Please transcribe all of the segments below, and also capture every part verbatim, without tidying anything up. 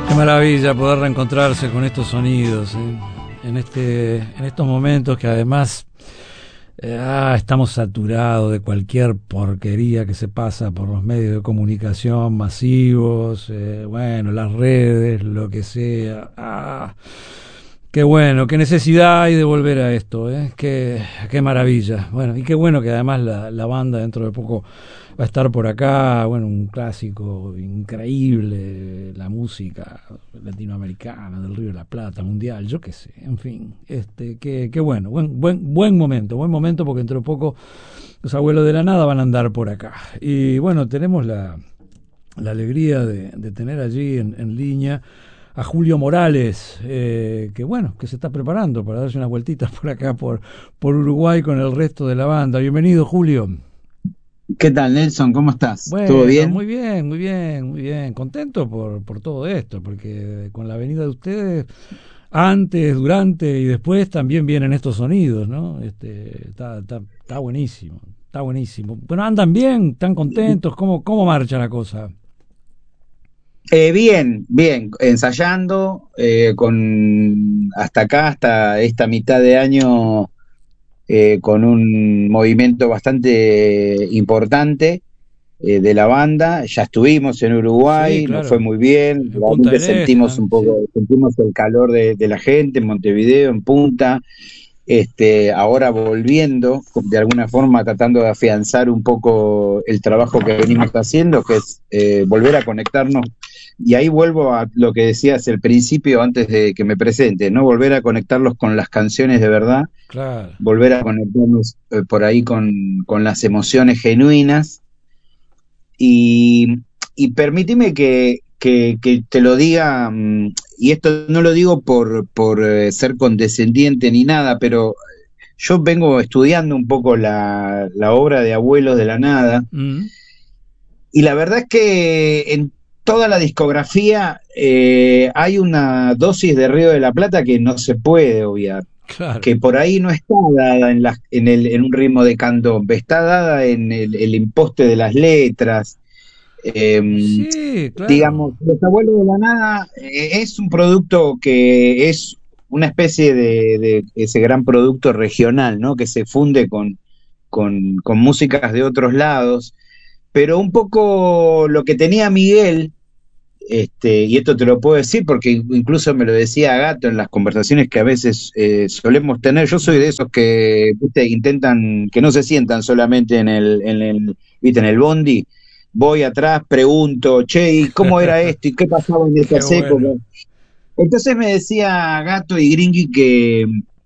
Qué maravilla poder reencontrarse con estos sonidos, ¿eh? en este, en estos momentos que además eh, ah, estamos saturados de cualquier porquería que se pasa por los medios de comunicación masivos, eh, bueno, las redes, lo que sea. Ah, qué bueno, qué necesidad hay de volver a esto, ¿eh? Qué, qué maravilla. Bueno, y qué bueno que además la, la banda dentro de poco va a estar por acá, bueno, un clásico increíble, la música latinoamericana, del Río de la Plata, mundial, yo qué sé, en fin, este, qué, qué bueno, buen, buen, buen momento, buen momento porque dentro de poco los abuelos de la nada van a andar por acá. Y bueno, tenemos la, la alegría de, de tener allí en, en línea a Julio Morales, eh, que bueno, que se está preparando para darse unas vueltitas por acá, por, por Uruguay con el resto de la banda. Bienvenido, Julio. ¿Qué tal, Nelson? ¿Cómo estás? Bueno, ¿Todo bien? muy bien, muy bien, muy bien. Contento por, por todo esto, porque con la venida de ustedes, antes, durante y después también vienen estos sonidos, ¿no? Este, está, está, está buenísimo, está buenísimo. Bueno, andan bien, están contentos, ¿cómo, cómo marcha la cosa? Eh, bien, bien, ensayando eh, con hasta acá, hasta esta mitad de año, eh, con un movimiento bastante importante eh, de la banda. Ya estuvimos en Sí, Uruguay, nos fue claro, muy bien, en Punta realmente del Este, sentimos ¿no? un Sí. poco, sentimos el calor de, de la gente en Montevideo, en Punta. Este, ahora volviendo, de alguna forma tratando de afianzar un poco el trabajo que venimos haciendo, que es eh, volver a conectarnos, y ahí vuelvo a lo que decías al principio antes de que me presente, ¿no? Volver a conectarlos con las canciones de verdad, Claro. volver a conectarnos eh, por ahí con, con las emociones genuinas, y, y permíteme que, que, que te lo diga, mm, y esto no lo digo por, por eh, ser condescendiente ni nada, pero yo vengo estudiando un poco la, la obra de Abuelos de la Nada, Mm, y la verdad es que en toda la discografía eh, hay una dosis de Río de la Plata que no se puede obviar, claro. que por ahí no está dada en, la, en, el, en un ritmo de candombe, está dada en el, el imposte de las letras. Eh, Sí, digamos, claro. Los Abuelos de la Nada eh, es un producto que es una especie de, de ese gran producto regional, ¿no? Que se funde con, con, con músicas de otros lados, pero un poco lo que tenía Miguel, este, y esto te lo puedo decir porque incluso me lo decía Gato en las conversaciones que a veces eh, solemos tener. Yo soy de esos que, ¿viste?, intentan que no se sientan solamente en el, en el, ¿viste?, en el bondi. Voy atrás, pregunto, che, ¿y cómo era esto? ¿Y qué pasaba en Qué estas épocas? bueno. Entonces me decía Gato y Gringui que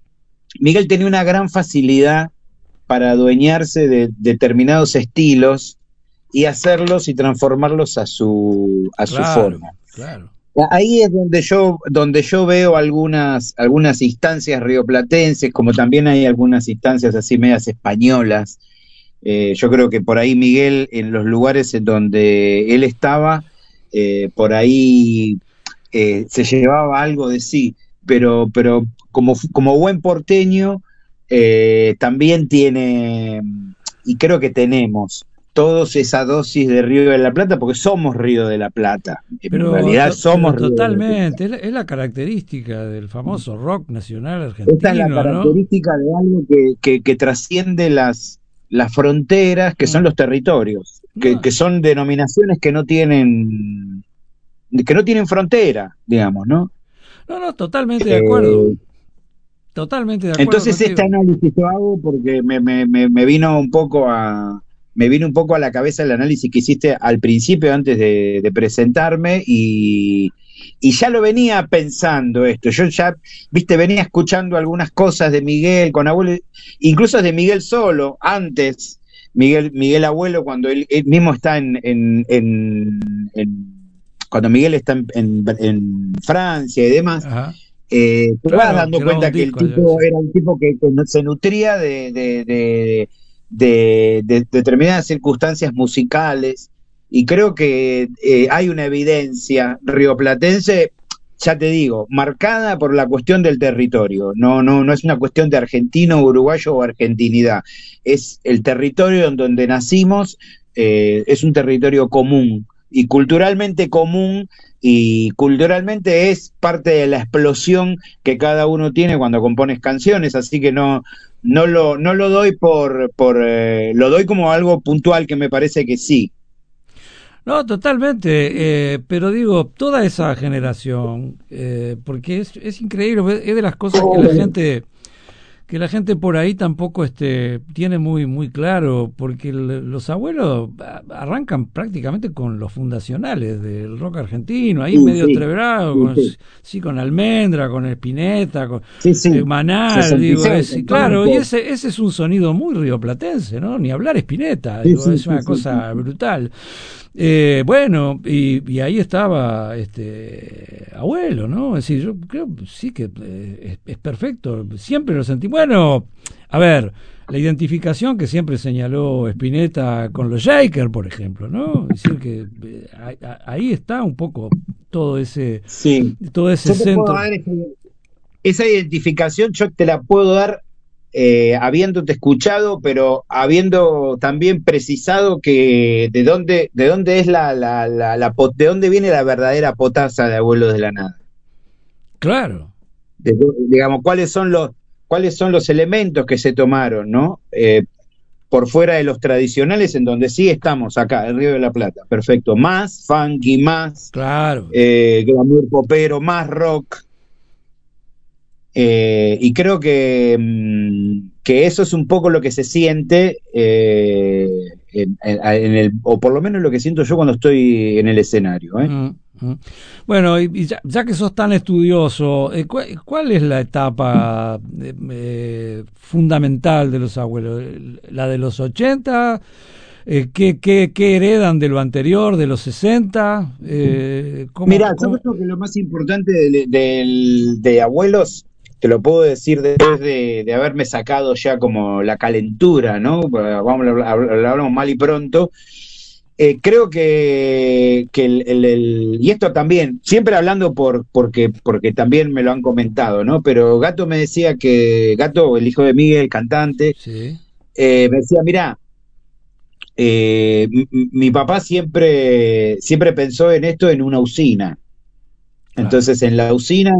Miguel tenía una gran facilidad para adueñarse de determinados estilos y hacerlos y transformarlos a su, a su Claro, forma. claro. Ahí es donde yo, donde yo veo algunas, algunas instancias rioplatenses, como también hay algunas instancias así medias españolas. Eh, yo creo que por ahí Miguel, en los lugares en donde él estaba, eh, por ahí eh, se llevaba algo de sí, pero, pero como, como buen porteño, eh, también tiene, y creo que tenemos, todos esa dosis de Río de la Plata, porque somos Río de la Plata, en Pero, realidad to- pero somos Río de la Plata. totalmente, es la, es la característica del famoso rock nacional Esta es la argentino, ¿no? característica de algo que, que, que trasciende las, las fronteras, que son Mm. los territorios, que, No, que son denominaciones que no tienen, que no tienen frontera, digamos, ¿no? no, no, totalmente de acuerdo. Eh, Totalmente de acuerdo entonces este contigo. análisis lo hago porque me, me, me, me vino un poco a me vino un poco a la cabeza el análisis que hiciste al principio antes de, de presentarme, y, y ya lo venía pensando esto. Yo ya, viste, venía escuchando algunas cosas de Miguel con Abuelo, incluso de Miguel solo, antes, Miguel, Miguel Abuelo, cuando él, él mismo está en, en, en, en cuando Miguel está en, en, en Francia y demás. Ajá. Eh, te vas Claro, dando graba un cuenta que el disco allá, tipo sí. era un tipo que, que se nutría de, de, de, de, de determinadas circunstancias musicales, y creo que eh, hay una evidencia rioplatense, ya te digo, marcada por la cuestión del territorio. No, no, no es una cuestión de argentino, uruguayo o argentinidad. Es el territorio en donde nacimos, eh, es un territorio común y culturalmente común, y culturalmente es parte de la explosión que cada uno tiene cuando compones canciones, así que no, no lo, no lo doy por, por eh, lo doy como algo puntual que me parece que sí. No, totalmente, eh, pero digo, toda esa generación, eh, porque es, es increíble, es de las cosas que la gente que la gente por ahí tampoco este tiene muy muy claro, porque el, los abuelos arrancan prácticamente con los fundacionales del rock argentino, ahí Sí, medio sí, entreverado, sí, con, sí. sí, con Almendra, con Spinetta, con Sí, sí, eh, Manal, digo, sesenta y seis, es, y claro, y entonces, ese ese es un sonido muy rioplatense, ¿no? Ni hablar Spinetta, sí, digo, sí, es sí, una sí, sí, cosa sí. brutal. Eh, bueno, y, y ahí estaba este abuelo, ¿no? Es decir, yo creo sí que eh, es, es perfecto, siempre lo sentí. Bueno, a ver, la identificación que siempre señaló Spinetta con los Shakers, por ejemplo, ¿no? Es decir, que eh, ahí está un poco todo ese, Sí. todo ese Yo te puedo centro. dar esa, esa identificación, yo te la puedo dar eh, habiéndote escuchado, pero habiendo también precisado que de dónde, de dónde es la, la, la, la po- de dónde viene la verdadera potasa de Abuelos de la Nada. Claro, De, digamos, cuáles son los, cuáles son los elementos que se tomaron, ¿no? Eh, por fuera de los tradicionales, en donde sí estamos acá, en Río de la Plata. Perfecto. Más funky, más claro. eh, glamour popero, más rock. Eh, y creo que, mm, que eso es un poco lo que se siente, eh, en, en- en el, o por lo menos lo que siento yo cuando estoy en el escenario, ¿eh? Mm, mm. Bueno, y, y ya, ya que sos tan estudioso, eh, ¿cuál, cuál es la etapa eh, eh, fundamental de los abuelos? ¿La de los ochenta? Eh, ¿qué, qué, qué heredan de lo anterior, de los sesenta? Eh, ¿cómo, Mira, yo cómo? creo que lo más importante de, de, de Abuelos, te lo puedo decir después de, de haberme sacado ya como la calentura, ¿no? Vamos, lo hablamos mal y pronto. Eh, creo que, que el, el, el, y esto también, siempre hablando por porque, porque también me lo han comentado, ¿no? Pero Gato me decía que, Gato, el hijo de Miguel, cantante, Sí, eh, me decía, mira, eh, mi, mi papá siempre, siempre pensó en esto en una usina. claro. Entonces en la usina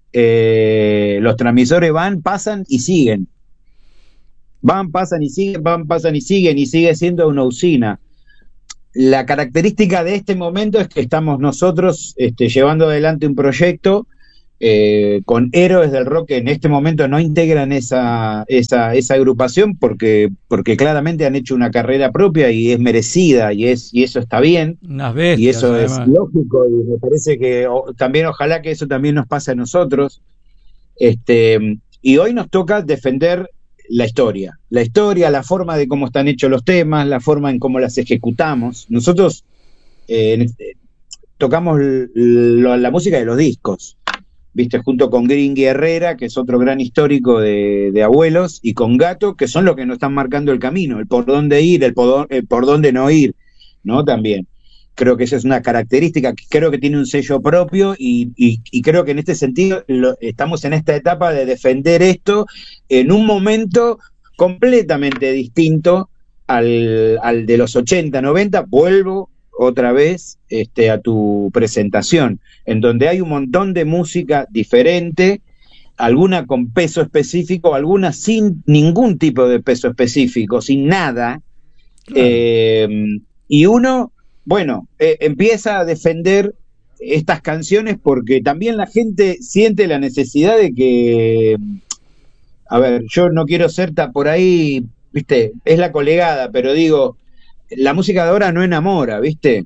eh, los transmisores van, pasan y siguen. Van, pasan y siguen, van, pasan y siguen, y sigue siendo una usina. La característica de este momento es que estamos nosotros este, llevando adelante un proyecto eh, con héroes del rock que en este momento no integran esa, esa, esa agrupación porque, porque claramente han hecho una carrera propia y es merecida y, es, y eso está bien Unas y bestias, eso es además. lógico y me parece que o, también ojalá que eso también nos pase a nosotros. Este, y hoy nos toca defender la historia, la historia, la forma de cómo están hechos los temas, la forma en cómo las ejecutamos. Nosotros eh, tocamos lo, la música de los discos, viste, junto con Gringy Herrera, que es otro gran histórico de, de Abuelos, y con Gato, que son los que nos están marcando el camino, el por dónde ir, el por, el por dónde no ir, ¿no? También. Creo que esa es una característica, que creo que tiene un sello propio y, y, y creo que en este sentido lo, estamos en esta etapa de defender esto en un momento completamente distinto al, al de los ochenta, noventa. Vuelvo otra vez este, a tu presentación, en donde hay un montón de música diferente, alguna con peso específico, alguna sin ningún tipo de peso específico, sin nada, Claro. eh, y uno, bueno, eh, empieza a defender estas canciones porque también la gente siente la necesidad de que, a ver, yo no quiero ser ta por ahí, viste, es la colegada, pero digo, la música de ahora no enamora, viste,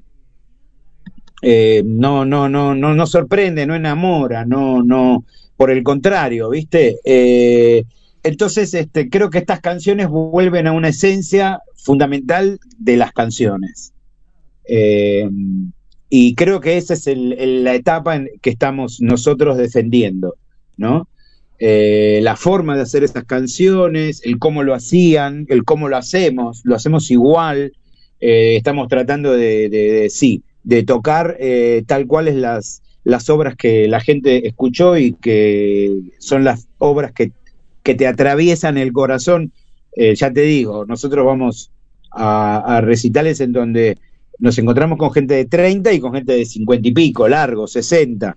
eh, no, no, no, no, no sorprende, no enamora, no, no, por el contrario, ¿viste? Eh, entonces, este, creo que estas canciones vuelven a una esencia fundamental de las canciones. Eh, y creo que esa es el, el, la etapa en que estamos nosotros defendiendo, ¿no? Eh, la forma de hacer esas canciones, el cómo lo hacían, el cómo lo hacemos, lo hacemos igual, eh, estamos tratando de, de, de sí, de tocar eh, tal cual es las, las obras que la gente escuchó y que son las obras que, que te atraviesan el corazón. Eh, ya te digo, nosotros vamos a, a recitales en donde nos encontramos con gente de treinta y con gente de cincuenta y pico, largo, sesenta,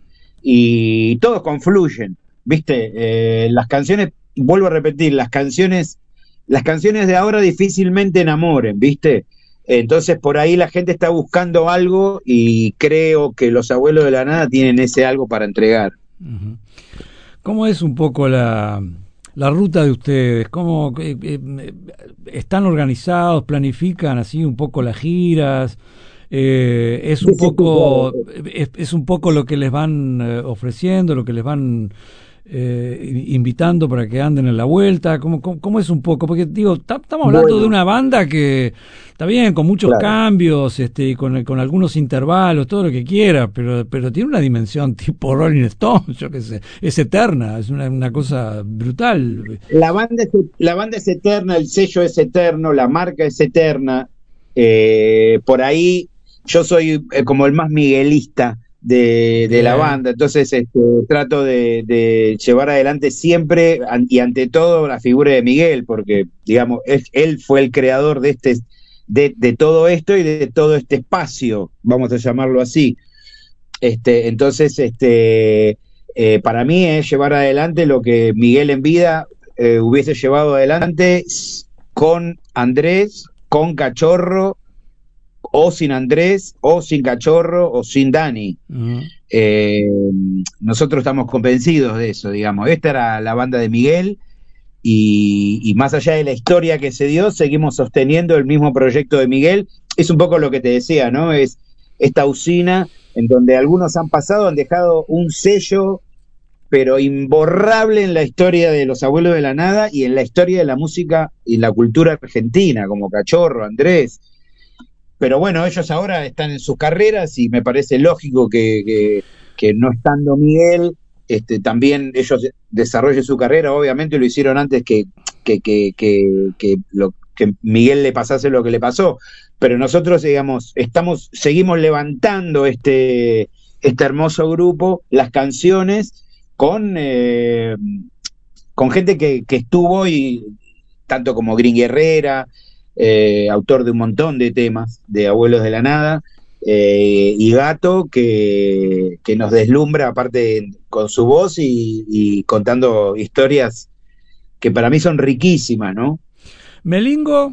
y todos confluyen, ¿viste? Eh, las canciones, vuelvo a repetir, las canciones, las canciones de ahora difícilmente enamoren, ¿viste? Entonces por ahí la gente está buscando algo y creo que los Abuelos de la Nada tienen ese algo para entregar. Uh-huh. ¿Cómo es un poco la, la ruta de ustedes? ¿Cómo eh, eh, están organizados, planifican así un poco las giras? Eh, es un poco es, es un poco lo que les van eh, ofreciendo, lo que les van eh, invitando para que anden en la vuelta. ¿Cómo, cómo, cómo es un poco? Porque digo, estamos hablando bueno. de una banda que está bien, con muchos claro. cambios, este, y con, con algunos intervalos, todo lo que quiera, pero, pero tiene una dimensión tipo Rolling Stones, yo qué sé, es eterna, es una, una cosa brutal. La banda es, la banda es eterna, el sello es eterno, la marca es eterna. Eh, por ahí yo soy eh, como el más miguelista de, de la banda, entonces este, trato de, de llevar adelante siempre y ante todo la figura de Miguel, porque digamos él, él fue el creador de este de, de todo esto y de todo este espacio, vamos a llamarlo así. Este, entonces este eh, para mí es llevar adelante lo que Miguel en vida eh, hubiese llevado adelante con Andrés, con Cachorro, o sin Andrés, o sin Cachorro, o sin Dani. Uh-huh. Eh, nosotros estamos convencidos de eso, digamos. Esta era la banda de Miguel, y, y más allá de la historia que se dio, seguimos sosteniendo el mismo proyecto de Miguel. Es un poco lo que te decía, ¿no? Es esta usina en donde algunos han pasado, han dejado un sello, pero imborrable en la historia de los Abuelos de la Nada y en la historia de la música y la cultura argentina, como Cachorro, Andrés. Pero bueno, ellos ahora están en sus carreras y me parece lógico que, que, que no estando Miguel, este, también ellos desarrollen su carrera. Obviamente lo hicieron antes que, que, que, que, que, lo, que Miguel le pasase lo que le pasó, pero nosotros, digamos, estamos, seguimos levantando este, este hermoso grupo, las canciones, con, eh, con gente que, que estuvo, y tanto como Green Herrera, Eh, autor de un montón de temas de Abuelos de la Nada, eh, y Gato, que, que nos deslumbra aparte con su voz y, y contando historias que para mí son riquísimas, ¿no? Melingo,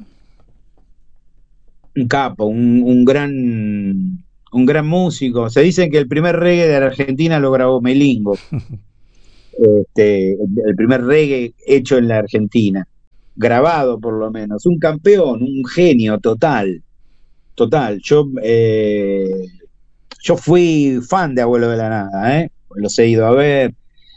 un capo, un, un gran un gran músico. Se dice que el primer reggae de Argentina lo grabó Melingo. este, el primer reggae hecho en la Argentina, grabado por lo menos, un campeón, un genio total, total. Yo eh, yo fui fan de Abuelo de la Nada, ¿eh? Los he ido a ver.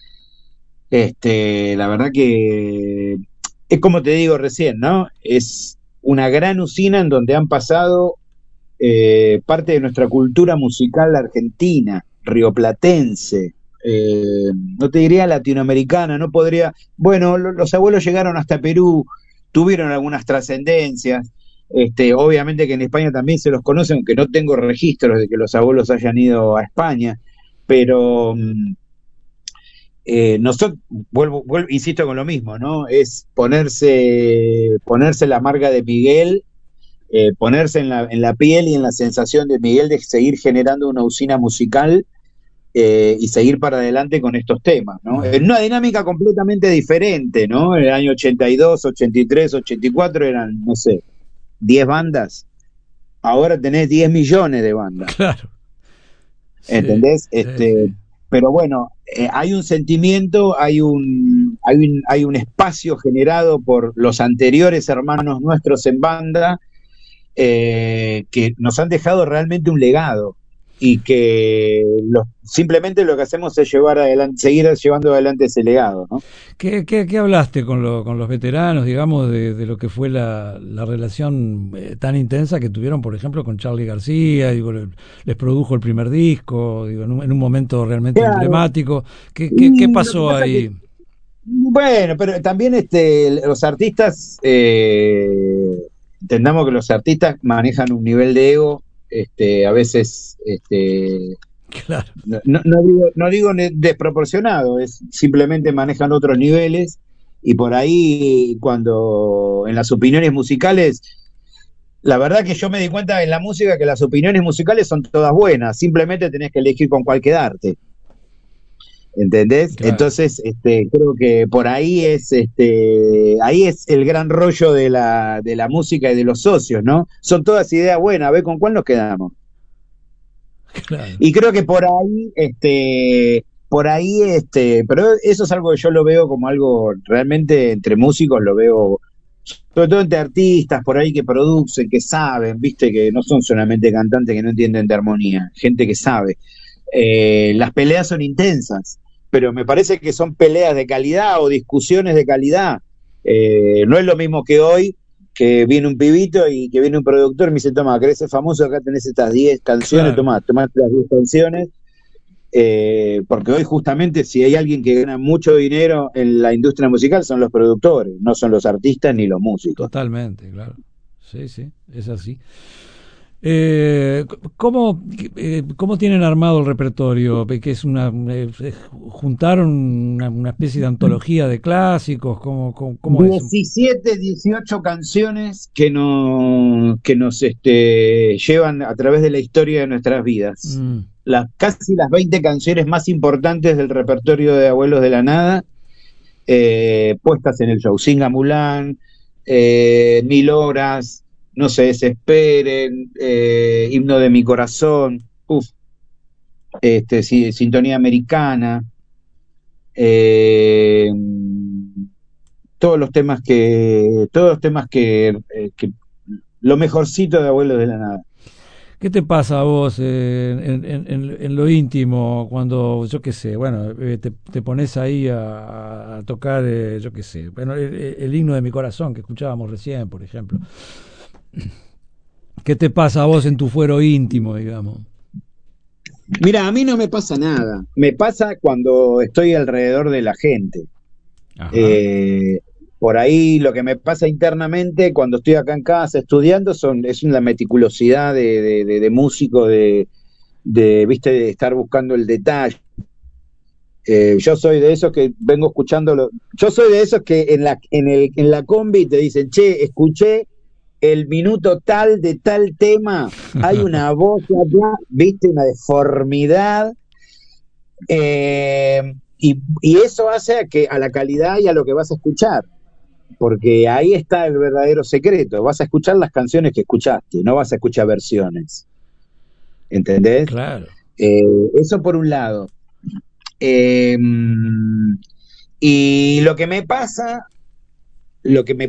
Este, la verdad que es como te digo recién, ¿no? Es una gran usina en donde han pasado eh, parte de nuestra cultura musical argentina, rioplatense. Eh, no te diría latinoamericana, no podría, bueno, lo, los Abuelos llegaron hasta Perú, tuvieron algunas trascendencias, este, obviamente que en España también se los conoce, aunque no tengo registros de que los Abuelos hayan ido a España, pero eh, nosotros, vuelvo, vuelvo, insisto con lo mismo, ¿no? Es ponerse, ponerse la marca de Miguel, eh, ponerse en la, en la piel y en la sensación de Miguel de seguir generando una usina musical. Eh, y seguir para adelante con estos temas, ¿no? En una dinámica completamente diferente, ¿no? En el año ochenta y dos, ochenta y tres, ochenta y cuatro eran, no sé, diez bandas. Ahora tenés diez millones de bandas. Claro. ¿Entendés? Sí, este, sí, sí. Pero bueno, eh, hay un sentimiento, hay un, hay un, hay un espacio generado por los anteriores hermanos nuestros en banda, eh, que nos han dejado realmente un legado. Y que lo, simplemente lo que hacemos es llevar adelante, seguir llevando adelante ese legado, ¿no? ¿Qué, qué, qué hablaste con, lo, con los veteranos, digamos, de, de lo que fue la, la relación eh, tan intensa que tuvieron, por ejemplo, con Charly García? Digo, les produjo el primer disco, digo, en, un, en un momento realmente claro. emblemático. ¿Qué, qué, qué pasó pasa ahí? Que, bueno, pero también este, los artistas, eh, entendamos que los artistas manejan un nivel de ego, este, a veces, este, claro. no, no digo, no digo desproporcionado, es simplemente manejan otros niveles, y por ahí cuando en las opiniones musicales La verdad que yo me di cuenta en la música que las opiniones musicales son todas buenas, simplemente tenés que elegir con cuál quedarte. ¿Entendés? Claro. Entonces, este, creo que por ahí es, este, ahí es el gran rollo de la, de la música y de los socios, ¿no? Son todas ideas buenas, a ver con cuál nos quedamos. Claro. Y creo que por ahí, este, por ahí, este, pero eso es algo que yo lo veo como algo realmente entre músicos, lo veo, sobre todo entre artistas por ahí que producen, que saben, viste, que no son solamente cantantes que no entienden de armonía, gente que sabe. Eh, las peleas son intensas, pero me parece que son peleas de calidad o discusiones de calidad. Eh, no es lo mismo que hoy, que viene un pibito y que viene un productor y me dice, toma, ¿querés ser famoso? Acá tenés estas diez canciones, Claro. toma, tomate las diez canciones. Eh, porque hoy justamente si hay alguien que gana mucho dinero en la industria musical son los productores, no son los artistas ni los músicos. Totalmente, claro. Sí, sí, es así. Eh, ¿cómo, eh, ¿Cómo tienen armado el repertorio? Que es una eh, juntaron una, una especie de antología de clásicos. ¿Cómo, cómo, cómo es? diecisiete, dieciocho canciones que, no, que nos este, llevan a través de la historia de nuestras vidas. Mm, Las, casi las veinte canciones más importantes del repertorio de Abuelos de la Nada, eh, puestas en el show. Singa Mulán, eh, Mil Horas, No se desesperen, eh, Himno de mi corazón, uf, este, sí, Sintonía Americana, eh, todos los temas que, todos los temas que, eh, que lo mejorcito de Abuelos de la Nada. ¿Qué te pasa a vos eh, en, en, en, en lo íntimo cuando, yo qué sé, bueno, eh, te, te pones ahí a, a tocar, eh, yo qué sé, bueno, el, el himno de mi corazón que escuchábamos recién, por ejemplo? ¿Qué te pasa a vos en tu fuero íntimo, digamos? Mira, a mí no me pasa nada. Me pasa cuando estoy alrededor de la gente. Ajá. Eh, por ahí lo que me pasa internamente cuando estoy acá en casa estudiando son, es la meticulosidad de, de, de, de músico, de, de, viste, de estar buscando el detalle. Eh, yo soy de esos que vengo escuchándolo. Yo soy de esos que en la, en el, en la combi te dicen, che, escuché el minuto tal de tal tema, hay una voz acá, viste, una deformidad. Eh, y, y eso hace a, que, a la calidad y a lo que vas a escuchar, porque ahí está el verdadero secreto. Vas a escuchar las canciones que escuchaste, no vas a escuchar versiones. ¿Entendés? Claro. Eh, eso por un lado. Eh, y lo que me pasa, lo que me